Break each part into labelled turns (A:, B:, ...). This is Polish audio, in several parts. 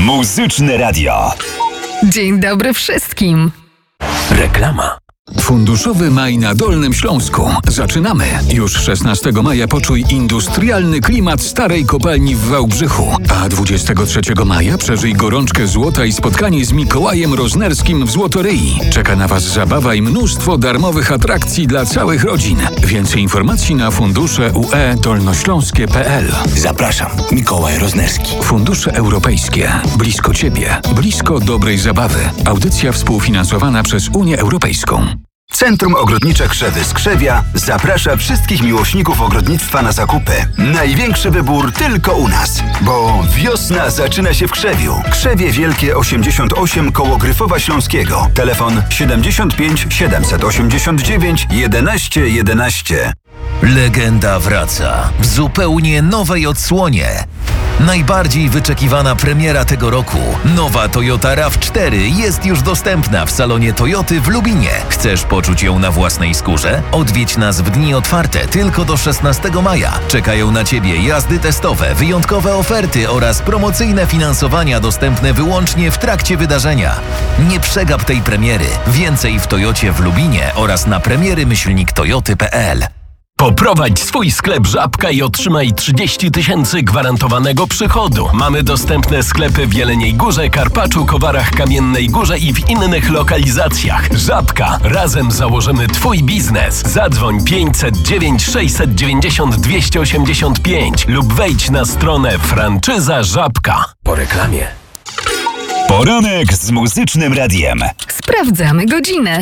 A: Muzyczne Radio.
B: Dzień dobry wszystkim.
A: Reklama.
C: Funduszowy maj na Dolnym Śląsku. Zaczynamy. Już 16 maja poczuj industrialny klimat starej kopalni w Wałbrzychu. A 23 maja przeżyj gorączkę złota i spotkanie z Mikołajem Roznerskim w Złotoryi. Czeka na Was zabawa i mnóstwo darmowych atrakcji dla całych rodzin. Więcej informacji na fundusze.ue-dolnośląskie.pl.
A: Zapraszam, Mikołaj Roznerski.
C: Fundusze europejskie. Blisko Ciebie. Blisko dobrej zabawy. Audycja współfinansowana przez Unię Europejską.
D: Centrum Ogrodnicze Krzewy z Krzewia zaprasza wszystkich miłośników ogrodnictwa na zakupy. Największy wybór tylko u nas, bo wiosna zaczyna się w Krzewiu. Krzewie Wielkie 88 koło Gryfowa Śląskiego. Telefon 75 789 11 11.
E: Legenda wraca w zupełnie nowej odsłonie. Najbardziej wyczekiwana premiera tego roku. Nowa Toyota RAV4 jest już dostępna w salonie Toyoty w Lubinie. Chcesz poczuć ją na własnej skórze? Odwiedź nas w dni otwarte tylko do 16 maja. Czekają na Ciebie jazdy testowe, wyjątkowe oferty oraz promocyjne finansowania dostępne wyłącznie w trakcie wydarzenia. Nie przegap tej premiery. Więcej w Toyocie w Lubinie oraz na premiery-toyoty.pl.
F: Poprowadź swój sklep Żabka i otrzymaj 30 000 gwarantowanego przychodu. Mamy dostępne sklepy w Jeleniej Górze, Karpaczu, Kowarach, Kamiennej Górze i w innych lokalizacjach. Żabka. Razem założymy Twój biznes. Zadzwoń 509 690 285 lub wejdź na stronę Franczyza Żabka.
A: Po reklamie. Poranek z Muzycznym Radiem.
B: Sprawdzamy godzinę.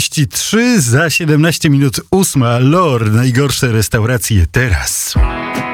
G: 7:43, za 17 minut 8. Lor, najgorsze restauracje teraz.